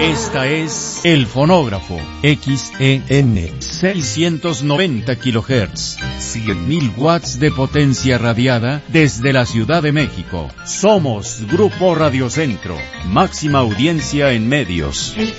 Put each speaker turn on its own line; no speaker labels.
Esta es El Fonógrafo, XEN, 690 kHz, 100.000 watts de potencia radiada desde la Ciudad de México. Somos Grupo Radio Centro, máxima audiencia en medios.
El